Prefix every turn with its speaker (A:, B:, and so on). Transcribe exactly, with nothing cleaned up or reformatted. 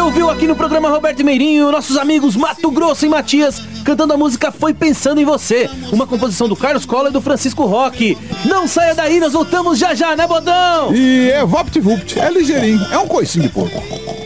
A: ouviu aqui no programa Roberto Meirinho, nossos amigos Mato Grosso e Matias cantando a música Foi Pensando em Você, uma composição do Carlos Cola e do Francisco Roque. Não saia daí, nós voltamos já já, né, Bodão?
B: E é VaptVupt, é ligeirinho, é um coicinho de porco.